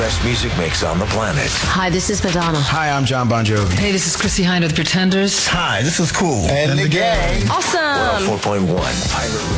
best music mix on the planet. Hi, this is Madonna. Hi, I'm John Bon Jovi. Hey, this is Chrissy Hynde of the Pretenders. Hi, this is Cool. And the gang. Awesome. 104.1 Pirate Radio.